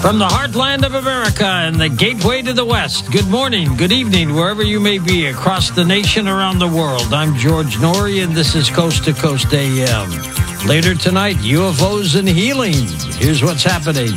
From the heartland of America and the gateway to the West, good morning, good evening, wherever you may be across the nation, around the world. I'm George Noory, and this is Coast to Coast AM. Later tonight, UFOs and healing. Here's what's happening.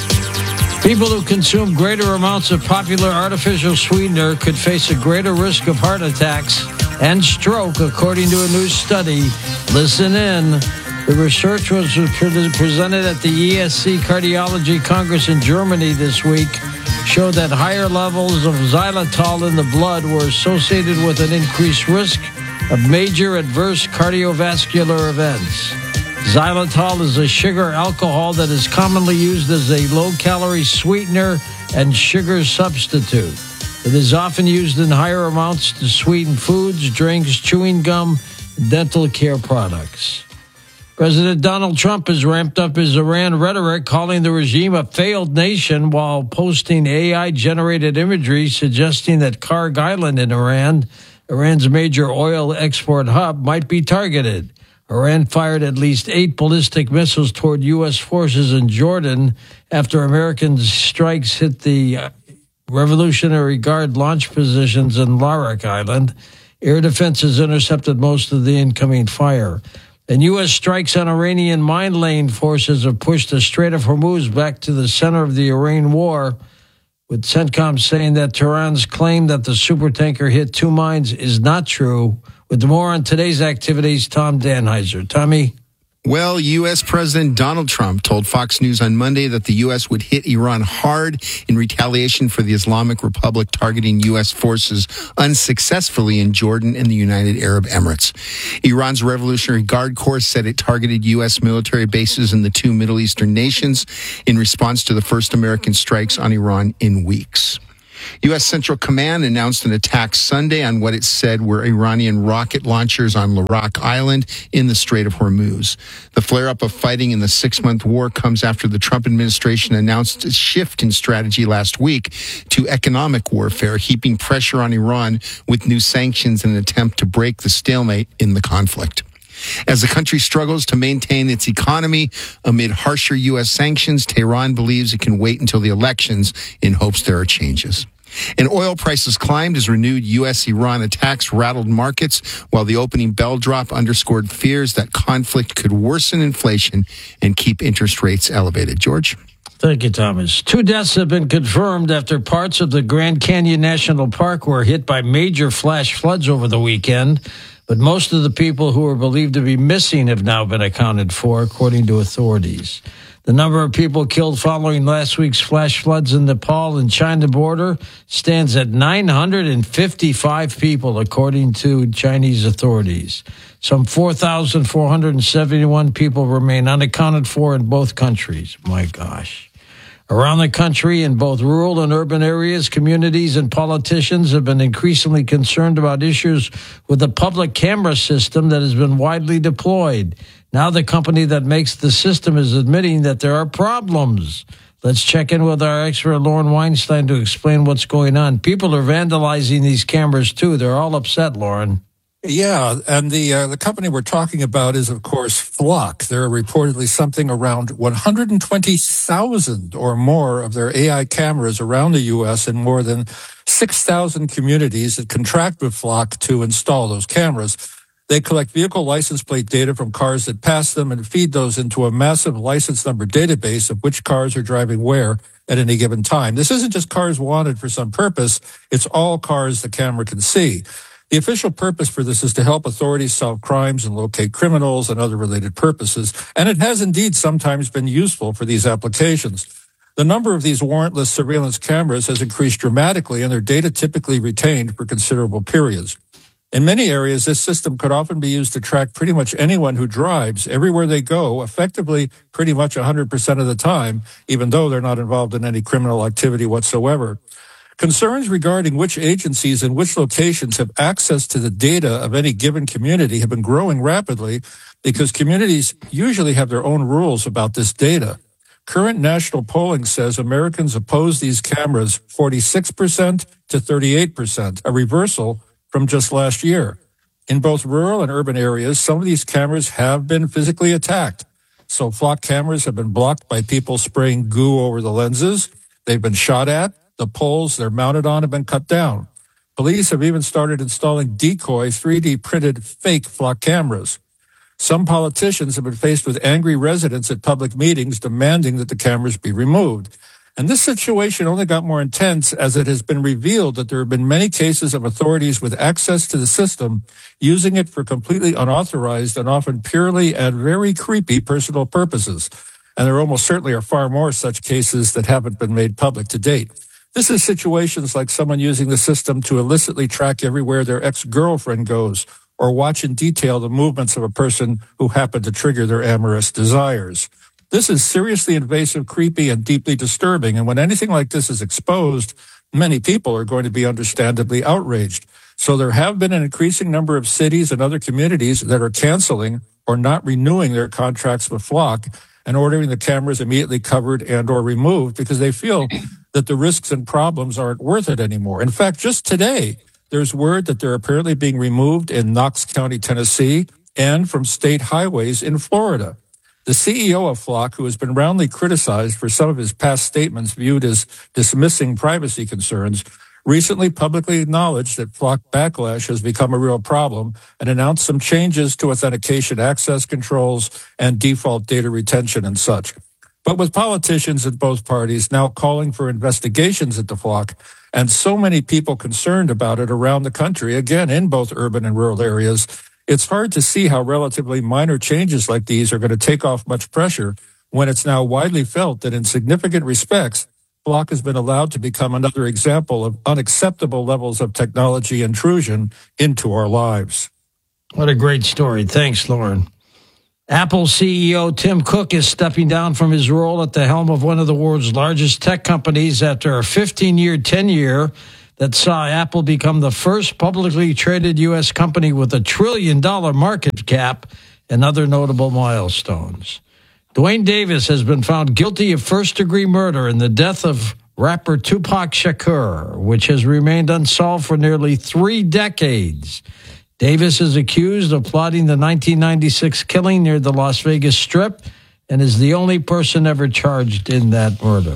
People who consume greater amounts of popular artificial sweetener could face a greater risk of heart attacks and stroke, according to a new study. Listen in. The research was presented at the ESC Cardiology Congress in Germany this week, showed that higher levels of xylitol in the blood were associated with an increased risk of major adverse cardiovascular events. Xylitol is a sugar alcohol that is commonly used as a low-calorie sweetener and sugar substitute. It is often used in higher amounts to sweeten foods, drinks, chewing gum, and dental care products. President Donald Trump has ramped up his Iran rhetoric, calling the regime a failed nation while posting AI-generated imagery suggesting that Karg Island in Iran, Iran's major oil export hub, might be targeted. Iran fired at least 8 ballistic missiles toward U.S. forces in Jordan after American strikes hit the Revolutionary Guard launch positions in Larak Island. Air defenses intercepted most of the incoming fire. And U.S. strikes on Iranian mine laying forces have pushed the Strait of Hormuz back to the center of the Iran war, with CENTCOM saying that Tehran's claim that the supertanker hit 2 mines is not true. With more on today's activities, Tom Danheiser. Tommy? Well, U.S. President Donald Trump told Fox News on Monday that the U.S. would hit Iran hard in retaliation for the Islamic Republic targeting U.S. forces unsuccessfully in Jordan and the United Arab Emirates. Iran's Revolutionary Guard Corps said it targeted U.S. military bases in the 2 Middle Eastern nations in response to the first American strikes on Iran in weeks. U.S. Central Command announced an attack Sunday on what it said were Iranian rocket launchers on Larak Island in the Strait of Hormuz. The flare-up of fighting in the 6-month war comes after the Trump administration announced a shift in strategy last week to economic warfare, heaping pressure on Iran with new sanctions in an attempt to break the stalemate in the conflict. As the country struggles to maintain its economy amid harsher U.S. sanctions, Tehran believes it can wait until the elections in hopes there are changes. And oil prices climbed as renewed U.S.-Iran attacks rattled markets, while the opening bell drop underscored fears that conflict could worsen inflation and keep interest rates elevated. George? Thank you, Thomas. 2 deaths have been confirmed after parts of the Grand Canyon National Park were hit by major flash floods over the weekend. But most of the people who are believed to be missing have now been accounted for, according to authorities. The number of people killed following last week's flash floods in Nepal and China border stands at 955 people, according to Chinese authorities. Some 4,471 people remain unaccounted for in both countries. My gosh. Around the country, in both rural and urban areas, communities and politicians have been increasingly concerned about issues with the public camera system that has been widely deployed. Now the company that makes the system is admitting that there are problems. Let's check in with our expert, Lauren Weinstein, to explain what's going on. People are vandalizing these cameras, too. They're all upset, Lauren. Yeah, and the company we're talking about is, of course, Flock. There are reportedly something around 120,000 or more of their AI cameras around the U.S. and more than 6,000 communities that contract with Flock to install those cameras. They collect vehicle license plate data from cars that pass them and feed those into a massive license number database of which cars are driving where at any given time. This isn't just cars wanted for some purpose. It's all cars the camera can see. The official purpose for this is to help authorities solve crimes and locate criminals and other related purposes, and it has indeed sometimes been useful for these applications. The number of these warrantless surveillance cameras has increased dramatically, and their data typically retained for considerable periods. In many areas, this system could often be used to track pretty much anyone who drives everywhere they go, effectively pretty much 100% of the time, even though they're not involved in any criminal activity whatsoever. Concerns regarding which agencies and which locations have access to the data of any given community have been growing rapidly because communities usually have their own rules about this data. Current national polling says Americans oppose these cameras 46% to 38%, a reversal from just last year. In both rural and urban areas, some of these cameras have been physically attacked. so flock cameras have been blocked by people spraying goo over the lenses. They've been shot at. The poles they're mounted on have been cut down. Police have even started installing decoy 3D printed fake flock cameras. Some politicians have been faced with angry residents at public meetings demanding that the cameras be removed. And this situation only got more intense as it has been revealed that there have been many cases of authorities with access to the system using it for completely unauthorized and often purely and very creepy personal purposes. And there almost certainly are far more such cases that haven't been made public to date. This is situations like someone using the system to illicitly track everywhere their ex-girlfriend goes, or watch in detail the movements of a person who happened to trigger their amorous desires. This is seriously invasive, creepy, and deeply disturbing, and when anything like this is exposed, many people are going to be understandably outraged. So there have been an increasing number of cities and other communities that are canceling or not renewing their contracts with Flock and ordering the cameras immediately covered and or removed because they feel that the risks and problems aren't worth it anymore. In fact, just today, there's word that they're apparently being removed in Knox County, Tennessee, and from state highways in Florida. The CEO of Flock, who has been roundly criticized for some of his past statements viewed as dismissing privacy concerns, recently publicly acknowledged that Flock backlash has become a real problem and announced some changes to authentication access controls and default data retention and such. But with politicians in both parties now calling for investigations into Flock and so many people concerned about it around the country, again, in both urban and rural areas, it's hard to see how relatively minor changes like these are going to take off much pressure when it's now widely felt that in significant respects, Flock has been allowed to become another example of unacceptable levels of technology intrusion into our lives. What a great story. Thanks, Lauren. Apple CEO Tim Cook is stepping down from his role at the helm of one of the world's largest tech companies after a 15-year tenure that saw Apple become the first publicly traded U.S. company with $1 trillion market cap and other notable milestones. Duane Davis has been found guilty of first-degree murder in the death of rapper Tupac Shakur, which has remained unsolved for nearly 3 decades. Davis is accused of plotting the 1996 killing near the Las Vegas Strip and is the only person ever charged in that murder.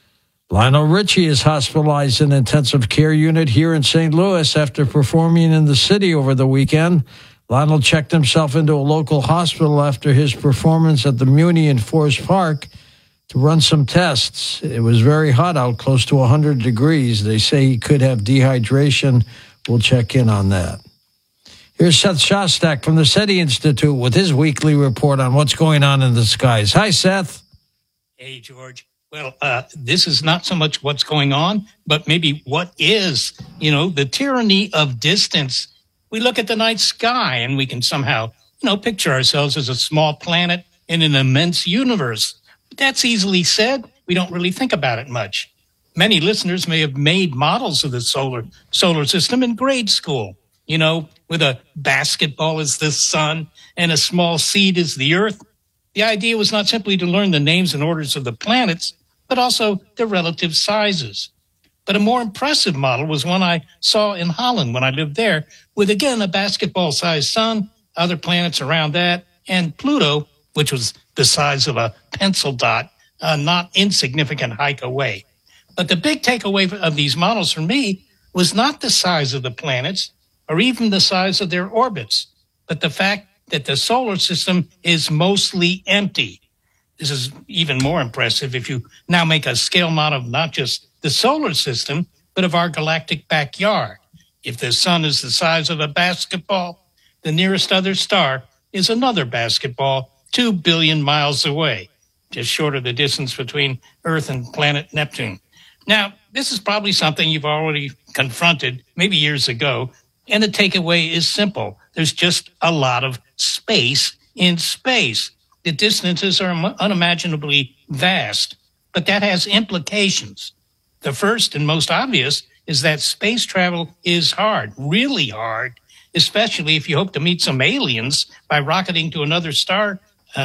Lionel Richie is hospitalized in an intensive care unit here in St. Louis after performing in the city over the weekend. Lionel checked himself into a local hospital after his performance at the Muni in Forest Park to run some tests. It was very hot out, close to 100 degrees. They say he could have dehydration. We'll check in on that. Here's Seth Shostak from the SETI Institute with his weekly report on what's going on in the skies. Hi, Seth. Hey, George. Well, this is not so much what's going on, but maybe what is, the tyranny of distance. We look at the night sky and we can somehow, picture ourselves as a small planet in an immense universe. But that's easily said. We don't really think about it much. Many listeners may have made models of the solar system in grade school, with a basketball as the sun and a small seed as the earth. The idea was not simply to learn the names and orders of the planets, but also their relative sizes. But a more impressive model was one I saw in Holland when I lived there, with, again, a basketball-sized sun, other planets around that, and Pluto, which was the size of a pencil dot, a not insignificant hike away. But the big takeaway of these models for me was not the size of the planets or even the size of their orbits, but the fact that the solar system is mostly empty. This is even more impressive if you now make a scale model of not just the solar system, but of our galactic backyard. If the sun is the size of a basketball, the nearest other star is another basketball 2 billion miles away, just short of the distance between Earth and planet Neptune. Now, this is probably something you've already confronted maybe years ago, and the takeaway is simple. There's just a lot of space in space. The distances are unimaginably vast, but that has implications. The first and most obvious is that space travel is hard, really hard, especially if you hope to meet some aliens by rocketing to another star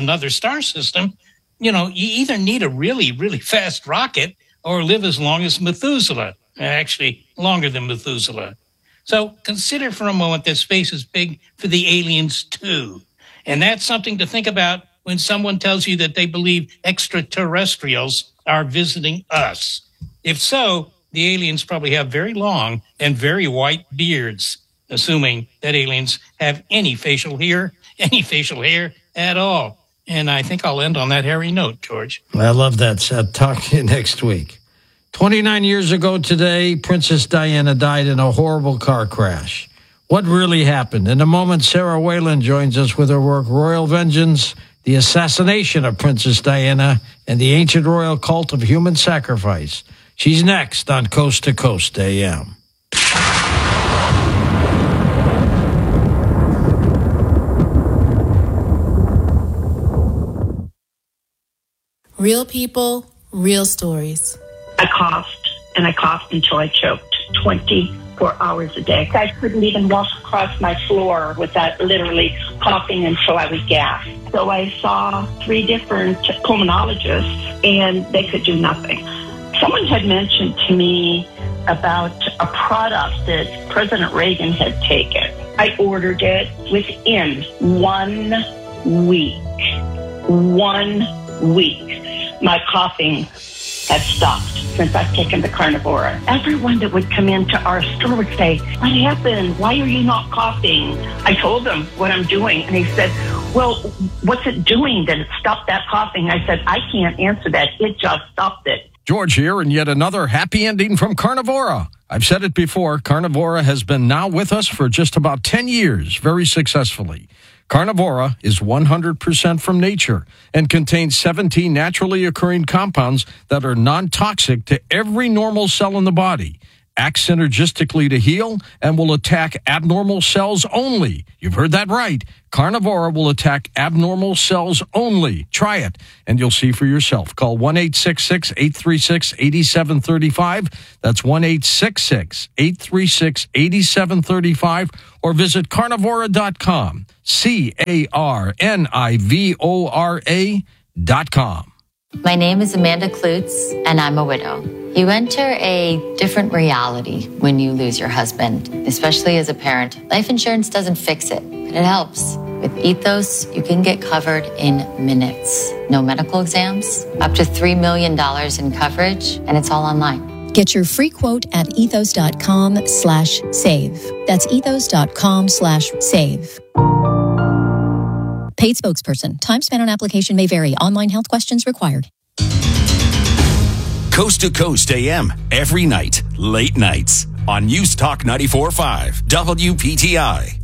system. You either need a really, really fast rocket or live as long as Methuselah, actually longer than Methuselah. So consider for a moment that space is big for the aliens too. And that's something to think about when someone tells you that they believe extraterrestrials are visiting us? If so, the aliens probably have very long and very white beards, assuming that aliens have any facial hair at all. And I think I'll end on that hairy note, George. I love that, Seth. Talk to you next week. 29 years ago today, Princess Diana died in a horrible car crash. What really happened? In a moment, Sarah Whalen joins us with her work, Royal Vengeance, the assassination of Princess Diana, and the ancient royal cult of human sacrifice. She's next on Coast to Coast AM. Real people, real stories. I coughed until I choked 24 hours a day. I couldn't even walk across my floor without literally coughing until I was gasped. So I saw 3 different pulmonologists, and they could do nothing. Someone had mentioned to me about a product that President Reagan had taken. I ordered it within 1 week. 1 week. My coughing had stopped since I've taken the Carnivora. Everyone that would come into our store would say, "What happened? Why are you not coughing?" I told them what I'm doing, and they said, "Well, what's it doing that it stopped that coughing?" I said, "I can't answer that. It just stopped it." George here, and yet another happy ending from Carnivora. I've said it before, Carnivora has been now with us for just about 10 years, very successfully. Carnivora is 100% from nature and contains 17 naturally occurring compounds that are non-toxic to every normal cell in the body, act synergistically to heal, and will attack abnormal cells only. You've heard that right. Carnivora will attack abnormal cells only. Try it, and you'll see for yourself. Call 1-866-836-8735. That's 1-866-836-8735, or visit carnivora.com. carnivora.com. My name is Amanda Klutz, and I'm a widow. You enter a different reality when you lose your husband, especially as a parent. Life insurance doesn't fix it, but it helps. With Ethos, you can get covered in minutes. No medical exams, up to $3 million in coverage, and it's all online. Get your free quote at ethos.com/save. That's ethos.com/save. Paid spokesperson. Time spent on application may vary. Online health questions required. Coast to Coast AM, every night, late nights, on News Talk 94.5, WPTI.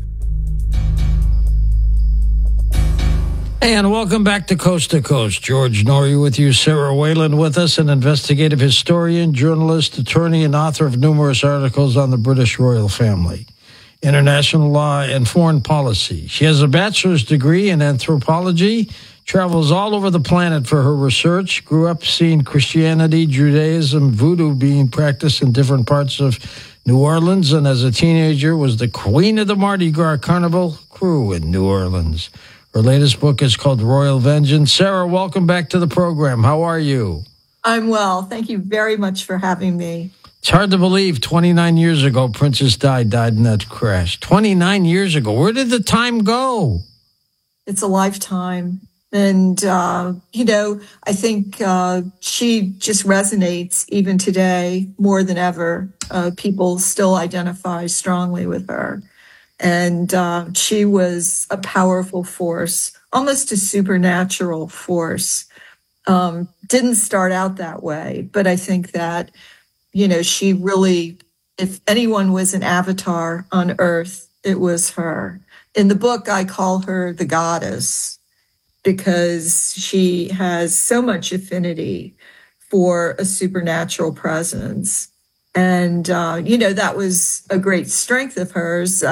And welcome back to Coast. George Norrie with you, Sarah Whalen with us, an investigative historian, journalist, attorney, and author of numerous articles on the British royal family, international law, and foreign policy. She has a bachelor's degree in anthropology, travels all over the planet for her research, grew up seeing Christianity, Judaism, voodoo being practiced in different parts of New Orleans, and as a teenager was the queen of the Mardi Gras Carnival crew in New Orleans. Her latest book is called Royal Vengeance. Sarah, welcome back to the program. How are you? I'm well. Thank you very much for having me. It's hard to believe 29 years ago, Princess died in that crash. 29 years ago. Where did the time go? It's a lifetime. And, I think she just resonates even today more than ever. People still identify strongly with her. And she was a powerful force, almost a supernatural force. Didn't start out that way, but I think that, she really, if anyone was an avatar on Earth, it was her. In the book, I call her the goddess because she has so much affinity for a supernatural presence. And, that was a great strength of hers.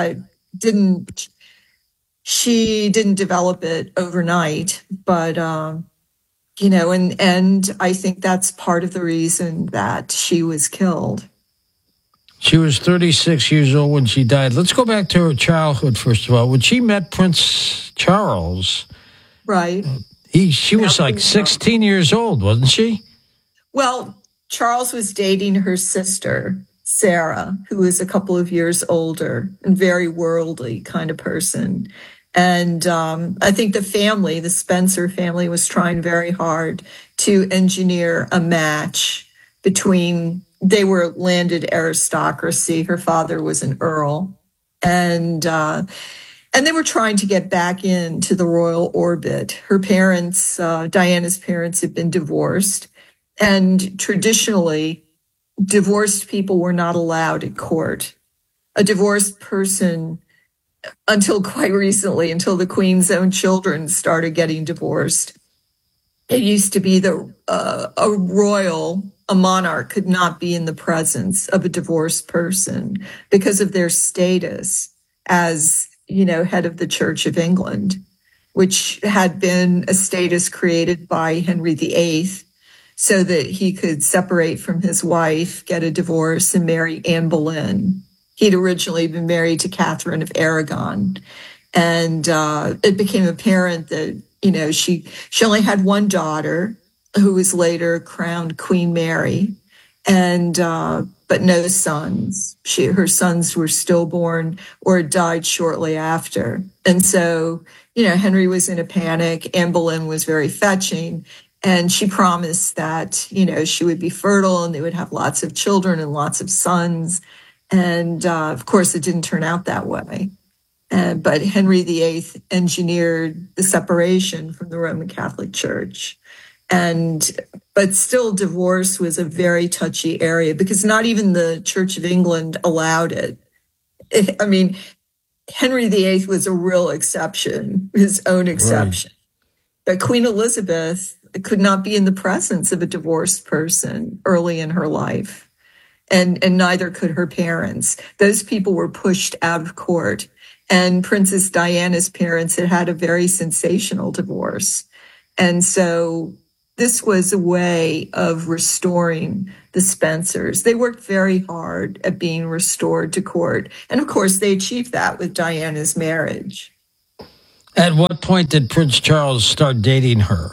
She didn't develop it overnight, but, and I think that's part of the reason that she was killed. She was 36 years old when she died. Let's go back to her childhood, first of all. When she met Prince Charles, right? She was like 16 years old, wasn't she? Well, Charles was dating her sister, Sarah, who was a couple of years older and very worldly kind of person. And I think the Spencer family, was trying very hard to engineer a match between, they were landed aristocracy. Her father was an earl. And they were trying to get back into the royal orbit. Her parents, Diana's parents, had been divorced. And traditionally, divorced people were not allowed at court. A divorced person, until quite recently, until the Queen's own children started getting divorced, it used to be that a monarch could not be in the presence of a divorced person because of their status as, head of the Church of England, which had been a status created by Henry VIII so that he could separate from his wife, get a divorce, and marry Anne Boleyn. He'd originally been married to Catherine of Aragon. And it became apparent that, she only had one daughter who was later crowned Queen Mary, and but no sons. Her sons were stillborn or died shortly after. And so, Henry was in a panic. Anne Boleyn was very fetching. And she promised that, she would be fertile and they would have lots of children and lots of sons. And, of course, it didn't turn out that way. But Henry VIII engineered the separation from the Roman Catholic Church. But still, divorce was a very touchy area because not even the Church of England allowed it. Henry VIII was a real exception, his own exception. Right. But Queen Elizabeth could not be in the presence of a divorced person early in her life. And neither could her parents. Those people were pushed out of court. And Princess Diana's parents had a very sensational divorce. And so this was a way of restoring the Spencers. They worked very hard at being restored to court. And of course, they achieved that with Diana's marriage. At what point did Prince Charles start dating her?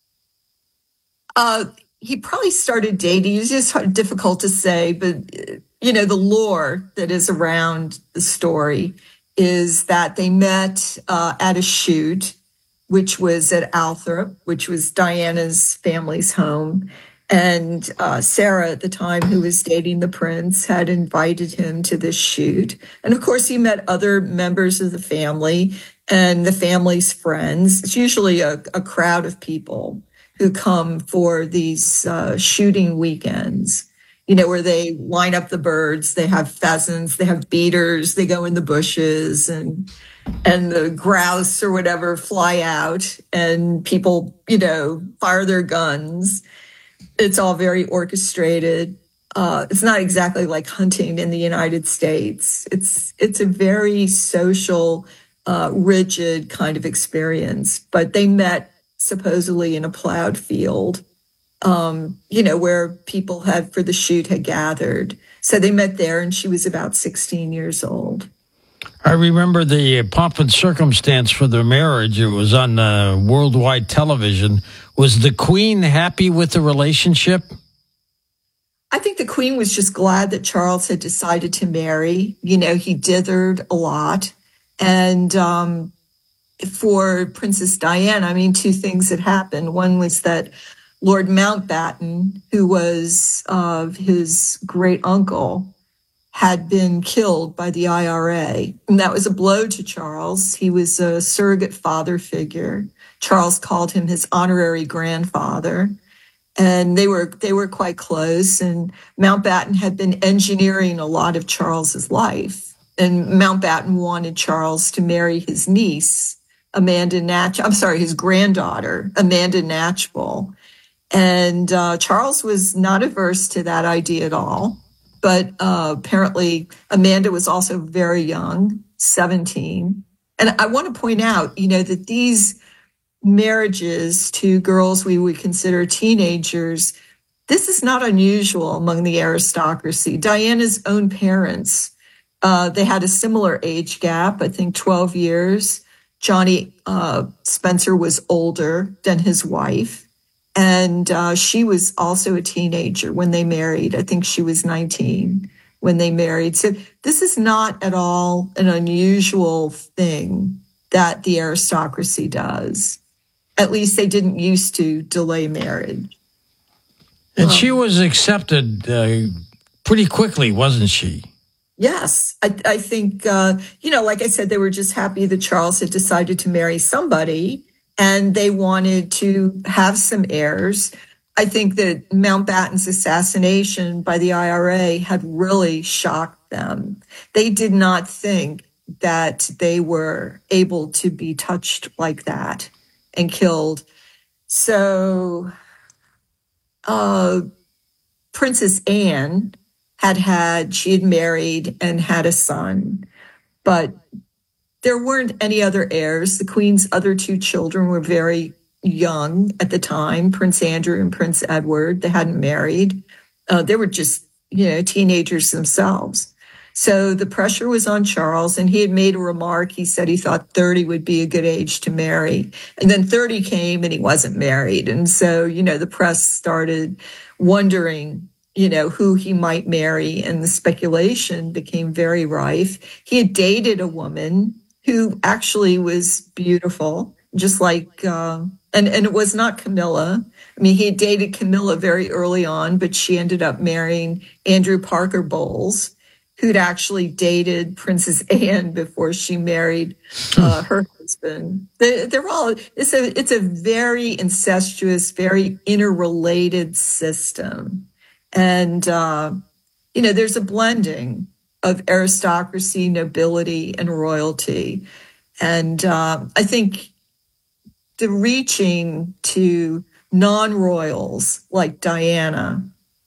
He probably started dating. It's just difficult to say, but, the lore that is around the story is that they met at a shoot, which was at Althorp, which was Diana's family's home. And Sarah, at the time, who was dating the prince, had invited him to this shoot. And, of course, he met other members of the family and the family's friends. It's usually a crowd of people who come for these shooting weekends, where they line up the birds, they have pheasants, they have beaters, they go in the bushes and the grouse or whatever fly out and people, fire their guns. It's all very orchestrated. It's not exactly like hunting in the United States. It's a very social, rigid kind of experience, but they met supposedly in a plowed field, where people for the shoot had gathered. So they met there and she was about 16 years old. I remember the pomp and circumstance for their marriage. It was on worldwide television. Was the Queen happy with the relationship? I think the Queen was just glad that Charles had decided to marry. He dithered a lot. And for Princess Diana, two things had happened. One was that Lord Mountbatten, who was his great uncle, had been killed by the IRA. And that was a blow to Charles. He was a surrogate father figure. Charles called him his honorary grandfather. And they were quite close. And Mountbatten had been engineering a lot of Charles's life. And Mountbatten wanted Charles to marry his niece, his granddaughter, Amanda Knatchbull. And Charles was not averse to that idea at all. But apparently Amanda was also very young, 17. And I want to point out, that these marriages to girls we would consider teenagers, this is not unusual among the aristocracy. Diana's own parents, they had a similar age gap, I think 12 years. Johnny Spencer was older than his wife. And she was also a teenager when they married. I think she was 19 when they married. So this is not at all an unusual thing that the aristocracy does. At least they didn't used to delay marriage. And she was accepted pretty quickly, wasn't she? Yes. I think, like I said, they were just happy that Charles had decided to marry somebody, and they wanted to have some heirs. I think that Mountbatten's assassination by the IRA had really shocked them. They did not think that they were able to be touched like that and killed. So Princess Anne she had married and had a son, but there weren't any other heirs. The Queen's other two children were very young at the time, Prince Andrew and Prince Edward. They hadn't married. They were just, teenagers themselves. So the pressure was on Charles, and he had made a remark. He said he thought 30 would be a good age to marry. And then 30 came and he wasn't married. And so, the press started wondering, who he might marry, and the speculation became very rife. He had dated a woman who actually was beautiful, just like, and it was not Camilla. I mean, he had dated Camilla very early on, but she ended up marrying Andrew Parker Bowles, who'd actually dated Princess Anne before she married her husband. It's a very incestuous, very interrelated system. And, there's a blending of aristocracy, nobility, and royalty. And I think the reaching to non-royals like Diana,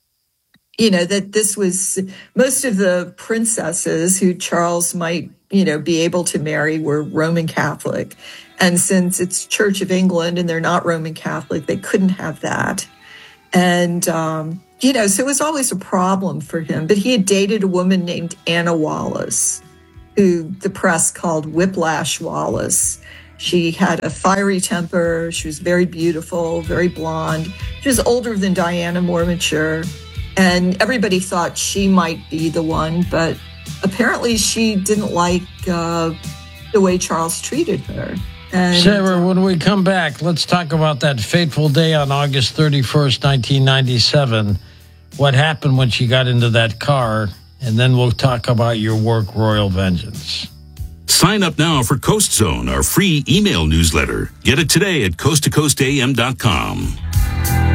that this was most of the princesses who Charles might, be able to marry were Roman Catholic. And since it's Church of England and they're not Roman Catholic, they couldn't have that. And, so it was always a problem for him. But he had dated a woman named Anna Wallace, who the press called Whiplash Wallace. She had a fiery temper. She was very beautiful, very blonde. She was older than Diana, more mature. And everybody thought she might be the one, but apparently she didn't like the way Charles treated her. And Sarah, when we come back, let's talk about that fateful day on August 31st, 1997. What happened when she got into that car, and then we'll talk about your work, Royal Vengeance. Sign up now for Coast Zone, our free email newsletter. Get it today at coasttocoastam.com.